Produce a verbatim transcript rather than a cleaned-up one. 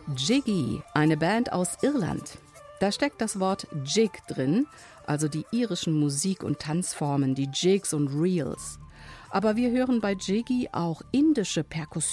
Jiggy, eine Band aus Irland. Da steckt das Wort Jig drin, also die irischen Musik- und Tanzformen, die Jigs und Reels. Aber wir hören bei Jiggy auch indische Perkussion